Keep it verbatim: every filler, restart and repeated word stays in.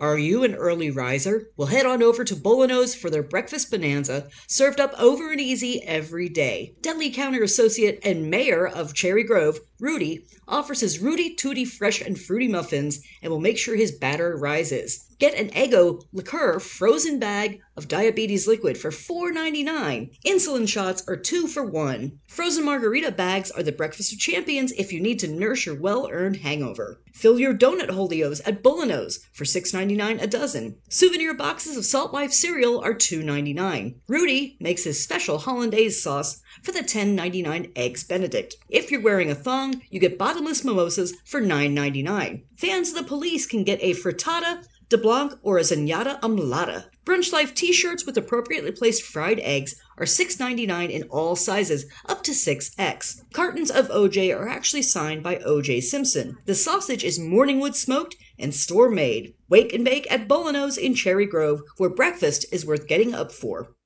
Are you an early riser? Well, head on over to Bolanos for their breakfast bonanza, served up over and easy every day. Deli counter associate and mayor of Cherry Grove, Rudy, offers his Rudy Tooty fresh and fruity muffins and will make sure his batter rises. Get an Eggo liqueur frozen bag of diabetes liquid for four ninety-nine. Insulin shots are two for one. Frozen margarita bags are the breakfast of champions if you need to nurse your well-earned hangover. Fill your donut holios at Bolanos for six ninety-nine a dozen. Souvenir boxes of Salt Life cereal are two ninety-nine. Rudy makes his special hollandaise sauce for the ten ninety-nine Eggs Benedict. If you're wearing a thong, you get bottomless mimosas for nine ninety-nine. Fans of the Police can get a frittata de blanc or a zenyatta omeletta. Brunch Life t-shirts with appropriately placed fried eggs are six ninety-nine in all sizes, up to six X. Cartons of O J are actually signed by O J Simpson. The sausage is Morningwood smoked and store-made. Wake and bake at Bolanos in Cherry Grove, where breakfast is worth getting up for.